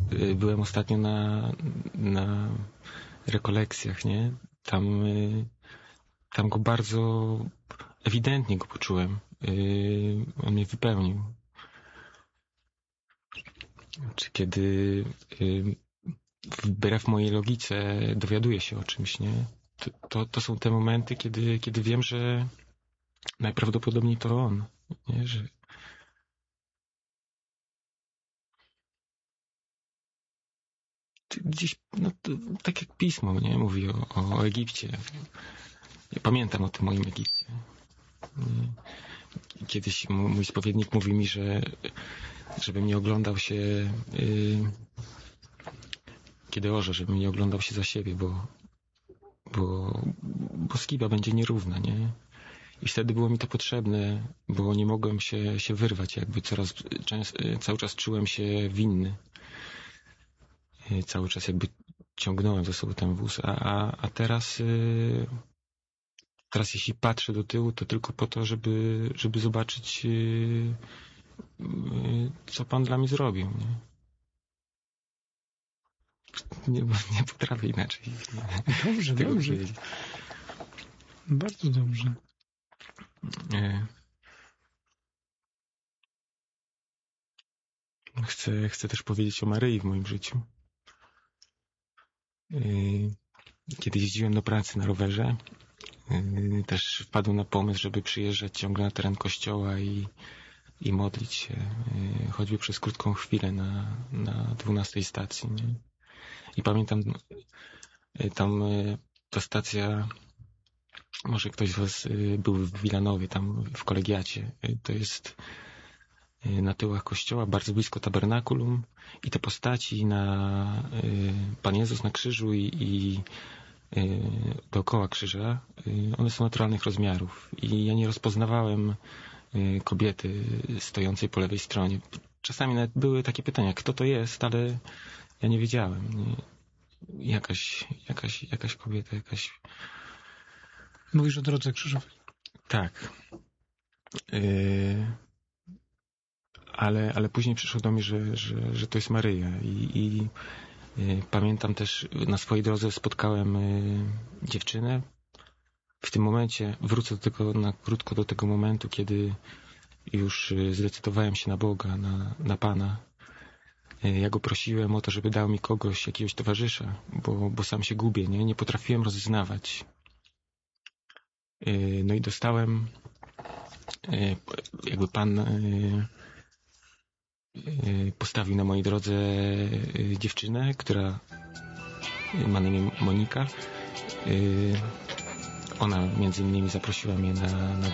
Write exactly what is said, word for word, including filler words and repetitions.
y, byłem ostatnio na, na rekolekcjach, nie? Tam, y, tam go bardzo ewidentnie go poczułem. Y, on mnie wypełnił. Czy kiedy y, wbrew mojej logice dowiaduję się o czymś, nie? To, to, to są te momenty, kiedy, kiedy wiem, że najprawdopodobniej to on, nie? Że gdzieś, no to, tak jak pismo, nie? Mówi o, o Egipcie. Ja pamiętam o tym moim Egipcie. Kiedyś mój spowiednik mówi mi, że żebym nie oglądał się yy, kiedy orze, żebym nie oglądał się za siebie, bo bo, bo skiba będzie nierówna, nie? I wtedy było mi to potrzebne, bo nie mogłem się, się wyrwać, jakby coraz, częst, cały czas czułem się winny. Cały czas jakby ciągnąłem ze sobą ten wóz, a, a, a teraz yy, teraz jeśli patrzę do tyłu, to tylko po to, żeby, żeby zobaczyć yy, yy, co Pan dla mnie zrobił, nie? Nie, nie potrafię inaczej. Dobrze, dobrze. Powiedzieć. Bardzo dobrze. Nie. Chcę, chcę też powiedzieć o Maryi w moim życiu. Kiedy jeździłem do pracy na rowerze, też wpadłem na pomysł, żeby przyjeżdżać ciągle na teren kościoła i, i modlić się, choćby przez krótką chwilę na, na dwunastej stacji. Nie? I pamiętam, tam ta stacja, może ktoś z was był w Wilanowie, tam w kolegiacie, to jest na tyłach kościoła, bardzo blisko tabernakulum i te postaci na Pan Jezus na krzyżu i, i dookoła krzyża, one są naturalnych rozmiarów i ja nie rozpoznawałem kobiety stojącej po lewej stronie. Czasami nawet były takie pytania, kto to jest, ale ja nie wiedziałem. Nie? Jakaś, jakaś, jakaś kobieta, jakaś... Mówisz o drodze krzyżowej. Tak. Yy... Ale, ale później przyszło do mnie, że, że, że to jest Maryja i, i y, pamiętam też, na swojej drodze spotkałem y, dziewczynę. W tym momencie wrócę do tego, na krótko do tego momentu, kiedy już y, zdecydowałem się na Boga, na, na Pana. Y, ja Go prosiłem o to, żeby dał mi kogoś, jakiegoś towarzysza, bo, bo sam się gubię, nie? Nie potrafiłem rozeznawać. Y, no i dostałem y, jakby Pan... Y, postawił na mojej drodze dziewczynę, która ma na imię Monika. Ona między innymi zaprosiła mnie na, na